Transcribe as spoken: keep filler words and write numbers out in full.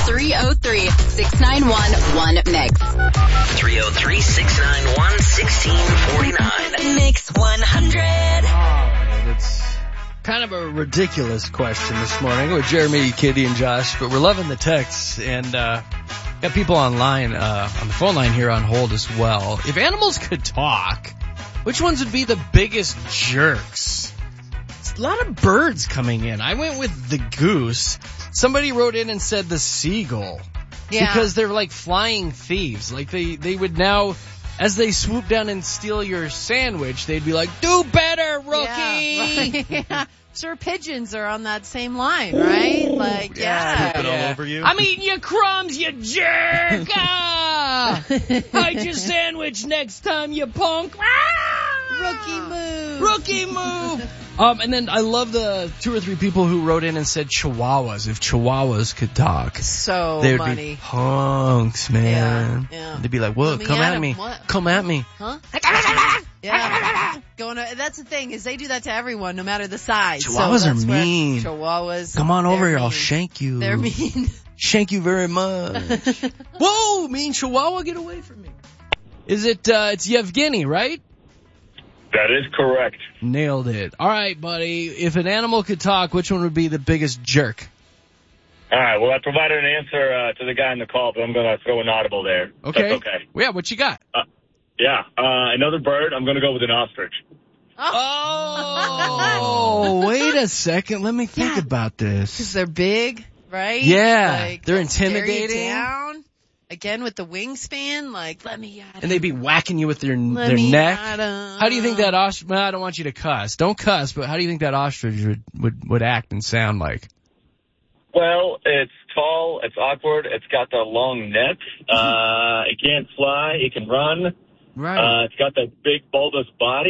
three oh three, six nine one, one mix. three oh three, six nine one, one six four nine. Mix one hundred. Oh, it's kind of a ridiculous question this morning with Jeremy, Kitty, and Josh, but we're loving the texts, and uh got people online, uh on the phone line here on hold as well. If animals could talk, which ones would be the biggest jerks? It's a lot of birds coming in. I went with the goose. Somebody wrote in and said the seagull. Yeah. Because they're like flying thieves. Like they, they would now, as they swoop down and steal your sandwich, they'd be like, do better, rookie! Yeah, right. Yeah. Sure, pigeons are on that same line, right? Like, yeah. Swoop it all over you. I'm eating your crumbs, you jerk! Ah! Hide your sandwich next time, you punk! Ah! Rookie move. Rookie move! Um, and then I love the two or three people who wrote in and said chihuahuas. If chihuahuas could talk, So they would money. be punks, man. Yeah, yeah. They'd be like, "Whoa, Let me come at at 'em, me, what? come at me." Huh? Yeah. Going to, that's the thing, is they do that to everyone, no matter the size. Chihuahuas so are that's where mean. Chihuahuas. Come on over they're here, I'll mean. shank you. They're mean. Shank you very much. Whoa, mean chihuahua, get away from me. Is it, uh, it's Yevgeny, right? That is correct. Nailed it. All right, buddy. If an animal could talk, which one would be the biggest jerk? All right, well, I provided an answer uh, to the guy in the call, but I'm going to throw an audible there. Okay. That's okay. Well, yeah, what you got? Uh, yeah, uh, another bird, I'm going to go with an ostrich. Oh, wait a second. Let me think Yeah. about Because this. they're big, right? Yeah, Like, they're they'll stare you intimidating. down. Again, with the wingspan, like, let me at 'em. And they'd be whacking you with their Let their me neck. at 'em. How do you think that ostrich, well, I don't want you to cuss. Don't cuss, but how do you think that ostrich would, would, would act and sound like? Well, it's tall, it's awkward, it's got the long neck, uh, it can't fly, it can run, Right. uh, it's got that big bulbous body.